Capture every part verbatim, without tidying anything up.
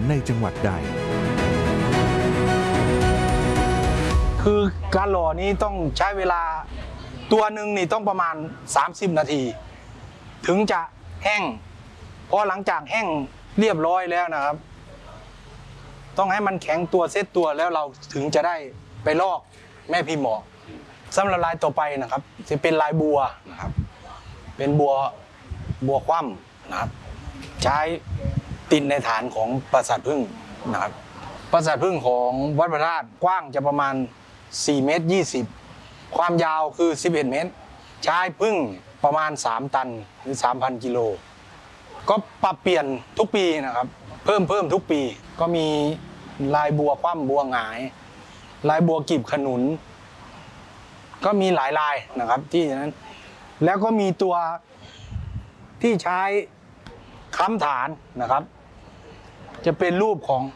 ในจังหวัดใดคือการหล่อนี้ต้องใช้เวลาตัวหนึ่งนี่ต้องประมาณสามสิบนาทีถึงจะแห้งพอหลังจากแห้งเรียบร้อยแล้วนะครับต้องให้มันแข็งตัวเซตตัวแล้วเราถึงจะได้ไปลอกแม่พิมพ์ออกสำหรับลายต่อไปนะครับจะเป็นลายบัวนะครับเป็นบัวบัวคว่ำนะครับใช้ติดในฐานของปราสาทผึ้งนะครับปราสาทผึ้งของวัดพระธาตุกว้างจะประมาณสี่เมตรยี่สิบความยาวคือสิบเอ็ดเมตรใช้ผึ้งประมาณสามตันหรือ สามพัน กิโลก็ปรับเปลี่ยนทุกปีนะครับเพิ่มเพิ่มทุกปีก็มีลายบัวคว่ำบัวหงายลายบัวกีบขนุนก็มีหลายลายนะครับที่นั้นแล้วก็มีตัวที่ใช้ค้ำฐานนะครับจะเป็นรูปของ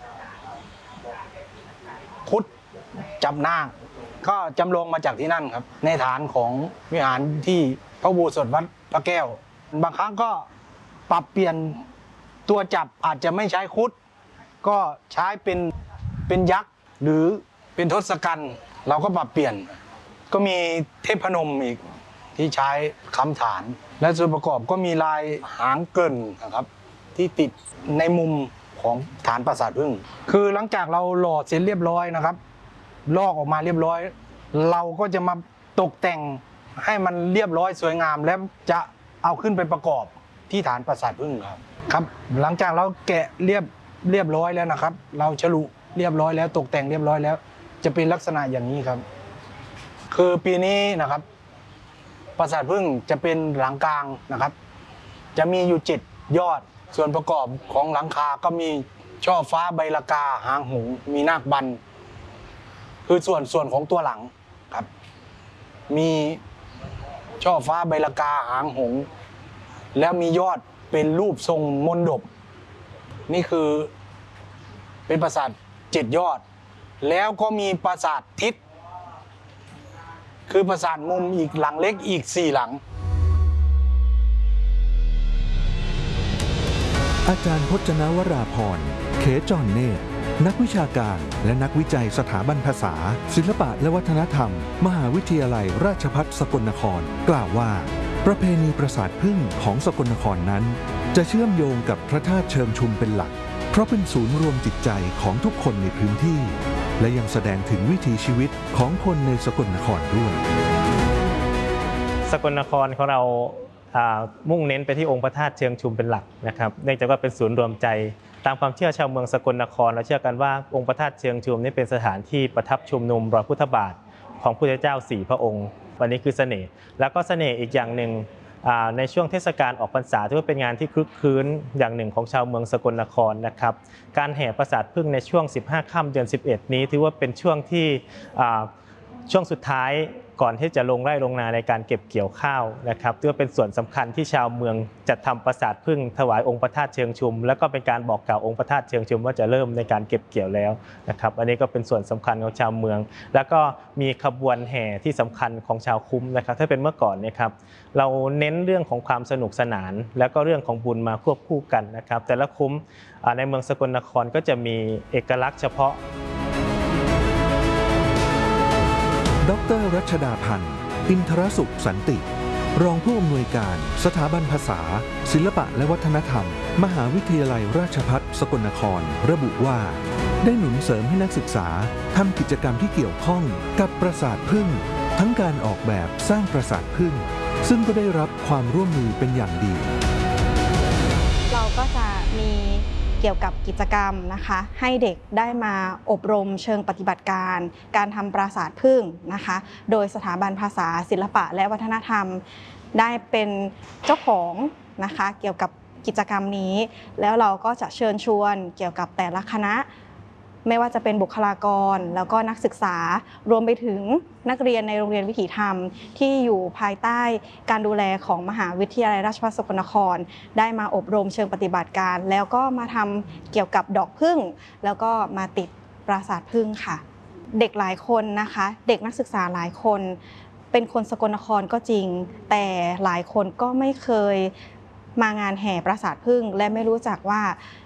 พุทธจับนางก็จำลองมาจากที่นั่นครับในฐานของวิหารที่พระอุโบสถวัดพระแก้วบางครั้งก็ปรับเปลี่ยนตัวจับอาจจะไม่ใช้คุดก็ใช้เป็นเป็นยักษ์หรือเป็นทศกัณฐ์เราก็ปรับเปลี่ยนก็มีเทพนมอีกที่ใช้ค้ำฐานและส่วนประกอบก็มีลายหางเกินนะครับที่ติดในมุมของฐานปราสาทผึ้งคือหลังจากเราหล่อเสร็จเรียบร้อยนะครับลอกออกมาเรียบร้อยเราก็จะมาตกแต่งให้มันเรียบร้อยสวยงามแล้วจะเอาขึ้นไปประกอบที่ฐานปราสาทผึ้งครับครับหลังจากเราแกะเรียบเรียบร้อยแล้วนะครับเราฉลุเรียบร้อยแล้วตกแต่งเรียบร้อยแล้วจะเป็นลักษณะอย่างนี้ครับคือปีนี้นะครับปราสาทผึ้งจะเป็นหลังกลางนะครับจะมีอยู่เจ็ดยอดส่วนประกอบของหลังคาก็มีช่อฟ้าใบละกาหางหงส์มีนาคบันคือส่วนส่วนของตัวหลังครับมีช่อฟ้าใบละกาหางหงส์แล้วมียอดเป็นรูปทรงมนดบนี่คือเป็นปราสาทเจ็ดยอดแล้วก็มีปราสาททิศคือปราสาทมุมอีกหลังเล็กอีกสี่หลังอาจารย์พจนวราพรเขจรเนตรนักวิชาการและนักวิจัยสถาบันภาษาศิลปะและวัฒนธรรมมหาวิทยาลัยราชภัฏสกลนครกล่าวว่าประเพณีปราสาทผึ้งของสกลนครนั้นจะเชื่อมโยงกับพระธาตุเชิงชุมเป็นหลักเพราะเป็นศูนย์รวมจิตใจของทุกคนในพื้นที่และยังแสดงถึงวิถีชีวิตของคนในสกลนครด้วยสกลนครของเรามุ่งเน้นไปที่องค์พระธาตุเชิงชุมเป็นหลักนะครับเนื่องจากว่าเป็นศูนย์รวมใจตามความเชื่อชาวเมืองสกลนครเราเชื่อกันว่าองค์พระธาตุเชิงชุมนี่เป็นสถานที่ประทับชุมนุมรอยพุทธบาทของพระพุทธเจ้าสี่พระองค์วันนี้คือเสน่ห์แล้วก็เสน่ห์อีกอย่างหนึ่งในช่วงเทศกาลออกพรรษาถือว่าเป็นงานที่คลึกคลื้นอย่างหนึ่งของชาวเมืองสกลนครนะครับการแห่ปราสาทผึ้งในช่วงสิบห้าค่ำเดือนสิบเอ็ดนี้ถือว่าเป็นช่วงที่ช่วงสุดท้ายก่อนที่จะลงไร่ลงนาในการเก็บเกี่ยวข้าวนะครับถือว่าเป็นส่วนสำคัญที่ชาวเมืองจัดทำปราสาทผึ้งถวายองค์พระธาตุเชิงชุมแล้วก็เป็นการบอกกล่าวองค์พระธาตุเชิงชุมว่าจะเริ่มในการเก็บเกี่ยวแล้วนะครับอันนี้ก็เป็นส่วนสำคัญของชาวเมืองแล้วก็มีขบวนแห่ที่สำคัญของชาวคุ้มนะครับถ้าเป็นเมื่อก่อนนะครับเราเน้นเรื่องของความสนุกสนานแล้วก็เรื่องของบุญมาควบคู่กันนะครับแต่ละคุ้มในเมืองสกลนครก็จะมีเอกลักษณ์เฉพาะดร.รัชดาพันธ์อินทรสุขสันติรองผู้อำนวยการสถาบันภาษาศิลปะและวัฒนธรรมมหาวิทยาลัยราชภัฏสกลนครระบุว่าได้หนุนเสริมให้นักศึกษาทำกิจกรรมที่เกี่ยวข้องกับปราสาทผึ้งทั้งการออกแบบสร้างปราสาทผึ้งซึ่งก็ได้รับความร่วมมือเป็นอย่างดีเราก็จะมีเกี่ยวกับกิจกรรมนะคะให้เด็กได้มาอบรมเชิงปฏิบัติการการทำปราสาทผึ้งนะคะโดยสถาบันภาษาศิลปะและวัฒนธรรมได้เป็นเจ้าของนะคะเกี่ยวกับกิจกรรมนี้แล้วเราก็จะเชิญชวนเกี่ยวกับแต่ละคณะไม่ว่าจะเป็นบุคลากรแล้วก็นักศึกษารวมไปถึงนักเรียนในโรงเรียนวิถีธรรมที่อยู่ภายใต้การดูแลของมหาวิทยาลัยราชภัฏสกลนครได้มาอบรมเชิงปฏิบัติการแล้วก็มาทำเกี่ยวกับดอกผึ้งแล้วก็มาติดปราสาทผึ้งค่ะเด็กหลายคนนะคะเด็กนักศึกษาหลายคนเป็นคนสกลนครก็จริงแต่หลายคนก็ไม่เคยมางานแห่ปราสาทผึ้งและไม่รู้จักว่า